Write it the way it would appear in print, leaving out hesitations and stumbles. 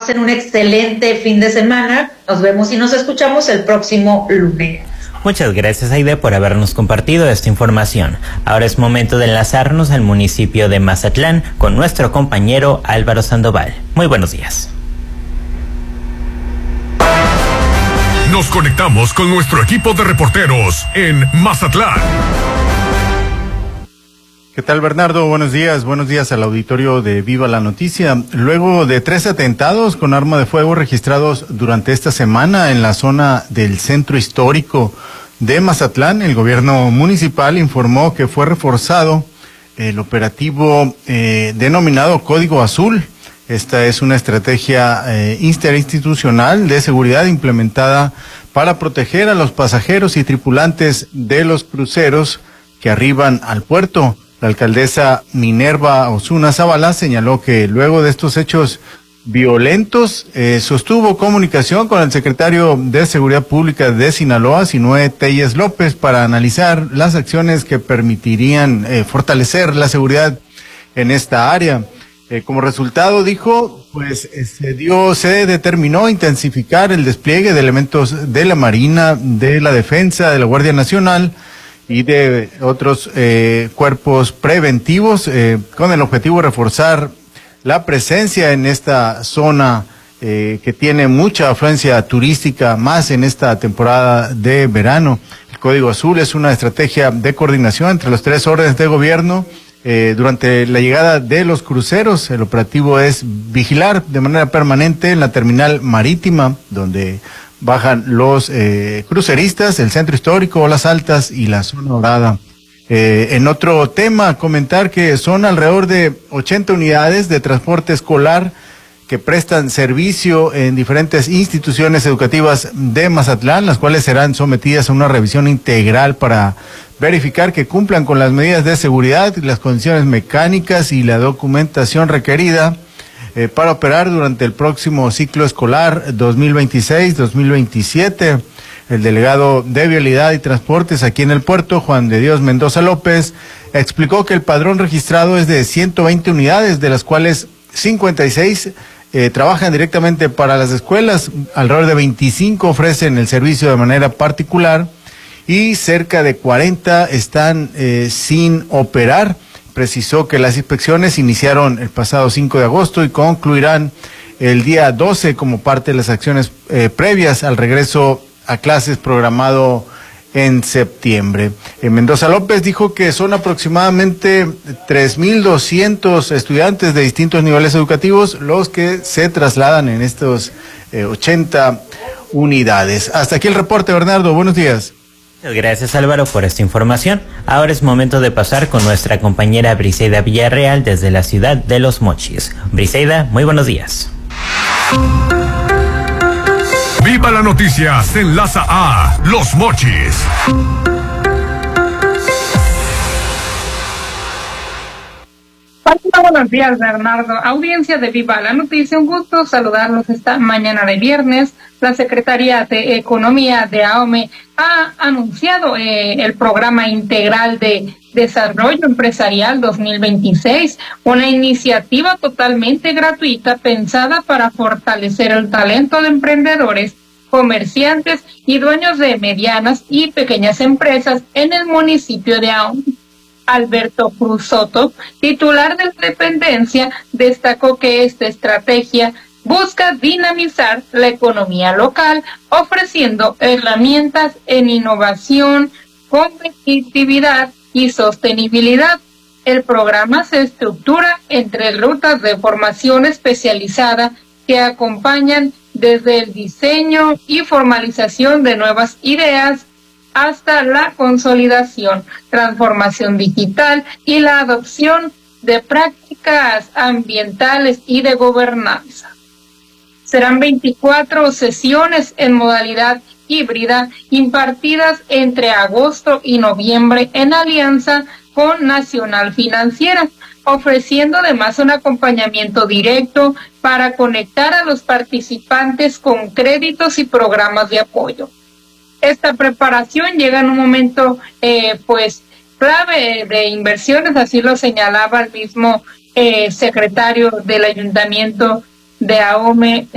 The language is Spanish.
pasen un excelente fin de semana. Nos vemos y nos escuchamos el próximo lunes. Muchas gracias, Aide, por habernos compartido esta información. Ahora es momento de enlazarnos al municipio de Mazatlán con nuestro compañero Álvaro Sandoval. Muy buenos días. Nos conectamos con nuestro equipo de reporteros en Mazatlán. ¿Qué tal, Bernardo? Buenos días al auditorio de Viva la Noticia. Luego de 3 atentados con arma de fuego registrados durante esta semana en la zona del centro histórico de Mazatlán, el gobierno municipal informó que fue reforzado el operativo denominado Código Azul. Esta es una estrategia interinstitucional de seguridad implementada para proteger a los pasajeros y tripulantes de los cruceros que arriban al puerto. La alcaldesa Minerva Osuna Zavala señaló que luego de estos hechos violentos sostuvo comunicación con el secretario de Seguridad Pública de Sinaloa, Sinue Telles López, para analizar las acciones que permitirían fortalecer la seguridad en esta área. Como resultado, dijo, pues se determinó intensificar el despliegue de elementos de la Marina, de la Defensa, de la Guardia Nacional y de otros cuerpos preventivos con el objetivo de reforzar la presencia en esta zona que tiene mucha afluencia turística, más en esta temporada de verano. El Código Azul es una estrategia de coordinación entre los 3 órdenes de gobierno durante la llegada de los cruceros. El operativo es vigilar de manera permanente en la terminal marítima, donde bajan los cruceristas, el centro histórico, Olas Altas y la zona dorada. En otro tema, comentar que son alrededor de 80 unidades de transporte escolar que prestan servicio en diferentes instituciones educativas de Mazatlán, las cuales serán sometidas a una revisión integral para verificar que cumplan con las medidas de seguridad, las condiciones mecánicas y la documentación requerida para operar durante el próximo ciclo escolar 2026-2027. El delegado de Vialidad y Transportes aquí en el puerto, Juan de Dios Mendoza López, explicó que el padrón registrado es de 120 unidades, de las cuales 56 trabajan directamente para las escuelas, alrededor de 25 ofrecen el servicio de manera particular y cerca de 40 están sin operar. Precisó que las inspecciones iniciaron el pasado 5 de agosto y concluirán el día 12 como parte de las acciones previas al regreso a clases programado en septiembre. Mendoza López dijo que son aproximadamente 3,200 estudiantes de distintos niveles educativos los que se trasladan en estos 80 unidades. Hasta aquí el reporte, Bernardo. Buenos días. Gracias, Álvaro, por esta información. Ahora es momento de pasar con nuestra compañera Briseida Villarreal desde la ciudad de Los Mochis. Briseida, muy buenos días. Viva la Noticia se enlaza a Los Mochis. Buenos días, Bernardo. Audiencia de Viva la Noticia, un gusto saludarlos esta mañana de viernes. La Secretaría de Economía de AOME ha anunciado el Programa Integral de Desarrollo Empresarial 2026, una iniciativa totalmente gratuita pensada para fortalecer el talento de emprendedores, comerciantes y dueños de medianas y pequeñas empresas en el municipio de AOME. Alberto Cruz Soto, titular de la dependencia, destacó que esta estrategia busca dinamizar la economía local, ofreciendo herramientas en innovación, competitividad y sostenibilidad. El programa se estructura en 3 rutas de formación especializada que acompañan desde el diseño y formalización de nuevas ideas hasta la consolidación, transformación digital y la adopción de prácticas ambientales y de gobernanza. Serán 24 sesiones en modalidad híbrida impartidas entre agosto y noviembre en alianza con Nacional Financiera, ofreciendo además un acompañamiento directo para conectar a los participantes con créditos y programas de apoyo. Esta preparación llega en un momento clave de inversiones, así lo señalaba el mismo secretario del Ayuntamiento de AOME,